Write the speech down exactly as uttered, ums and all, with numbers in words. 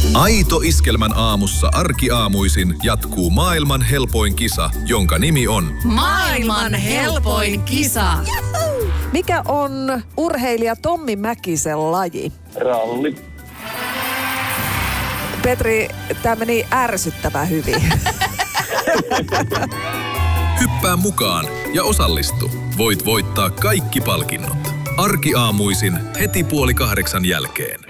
Aito Iskelmän aamussa arkiaamuisin jatkuu maailman helpoin kisa, jonka nimi on Maailman helpoin kisa. Mikä on urheilija Tommi Mäkisen laji? Ralli. Petri, tämä meni ärsyttävän hyvin. Hyppää mukaan ja osallistu. Voit voittaa kaikki palkinnot. Arkiaamuisin heti puoli kahdeksan jälkeen.